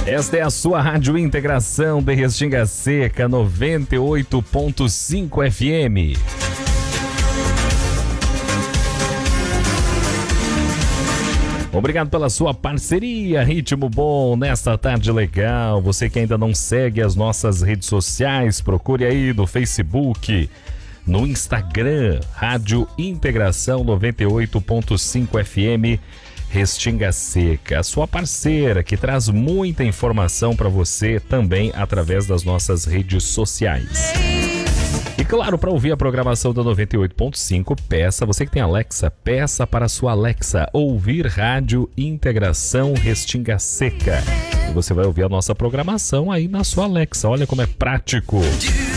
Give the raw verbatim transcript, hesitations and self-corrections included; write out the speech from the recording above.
Esta é a sua Rádio Integração de Restinga Seca, noventa e oito ponto cinco F M. Obrigado pela sua parceria, Ritmo Bom, nesta tarde legal. Você que ainda não segue as nossas redes sociais, procure aí no Facebook, no Instagram, Rádio Integração noventa e oito ponto cinco F M, Restinga Seca, a sua parceira que traz muita informação para você também através das nossas redes sociais. E claro, para ouvir a programação da noventa e oito ponto cinco, peça, você que tem Alexa, peça para a sua Alexa ouvir Rádio Integração Restinga Seca. E você vai ouvir a nossa programação aí na sua Alexa. Olha como é prático.